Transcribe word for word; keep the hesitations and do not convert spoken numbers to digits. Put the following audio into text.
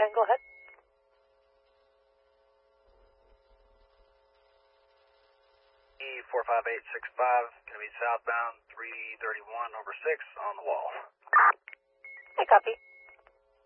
ten, go ahead. E four five eight six five, going to be southbound three thirty-one over six on the wall. Hey, copy.